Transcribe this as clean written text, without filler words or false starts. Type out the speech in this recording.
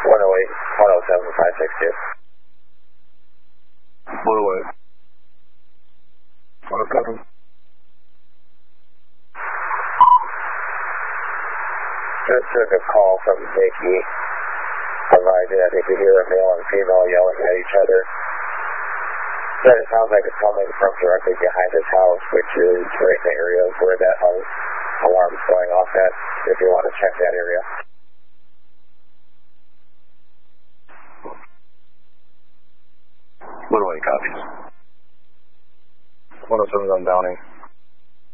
108, 107, 562. 108. 107. Just took a call from Nikki. Provided I think we hear a male and female yelling at each other. But it sounds like it's coming from directly behind his house, which is right in the area where that alarm's going off at, if you want to check that area. 108 copies. 107 on Downing.